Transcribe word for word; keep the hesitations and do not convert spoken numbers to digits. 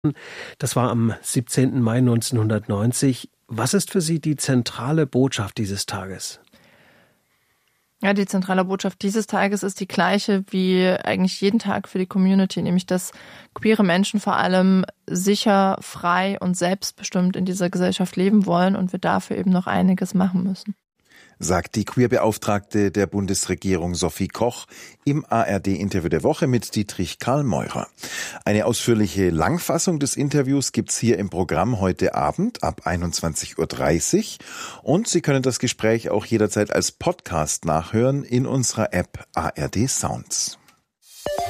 Das war am siebzehnten Mai neunzehnhundertneunzig. Was ist für Sie die zentrale Botschaft dieses Tages? Ja, die zentrale Botschaft dieses Tages ist die gleiche wie eigentlich jeden Tag für die Community, nämlich dass queere Menschen vor allem sicher, frei und selbstbestimmt in dieser Gesellschaft leben wollen und wir dafür eben noch einiges machen müssen. Sagt die Queerbeauftragte der Bundesregierung Sophie Koch im A R D-Interview der Woche mit Dietrich Karl Meurer. Eine ausführliche Langfassung des Interviews gibt's hier im Programm heute Abend ab einundzwanzig Uhr dreißig und Sie können das Gespräch auch jederzeit als Podcast nachhören in unserer App A R D Sounds.